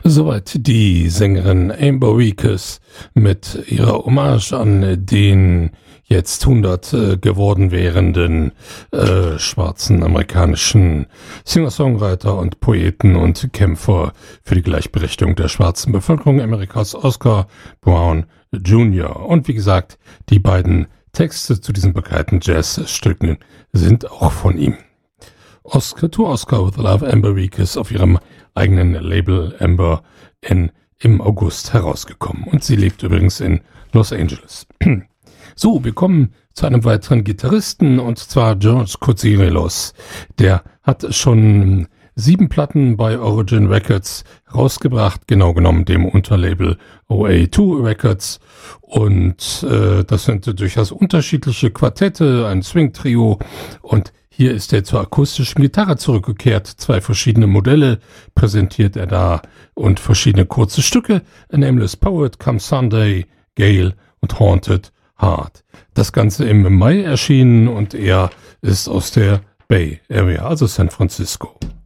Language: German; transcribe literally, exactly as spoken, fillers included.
Soweit die Sängerin Amber Weekes mit ihrer Hommage an den jetzt hundert äh, geworden werdenden äh, schwarzen amerikanischen Singer-Songwriter und Poeten und Kämpfer für die Gleichberechtigung der schwarzen Bevölkerung Amerikas, Oscar Brown Junior Und wie gesagt, die beiden Texte zu diesen bekannten Jazzstücken sind auch von ihm. Oscar to Oscar with Love, Amber Weekes auf ihrem eigenen Label Amber in, im August herausgekommen. Und sie lebt übrigens in Los Angeles. So, wir kommen zu einem weiteren Gitarristen, und zwar George Kotsirelos. Der hat schon sieben Platten bei Origin Records rausgebracht, genau genommen dem Unterlabel O A zwei Records. Und äh, das sind durchaus unterschiedliche Quartette, ein Swing-Trio, und hier ist er zur akustischen Gitarre zurückgekehrt. Zwei verschiedene Modelle präsentiert er da und verschiedene kurze Stücke. A Nameless Poet, Come Sunday, Gale und Haunted Heart. Das Ganze im Mai erschienen und er ist aus der Bay Area, also San Francisco.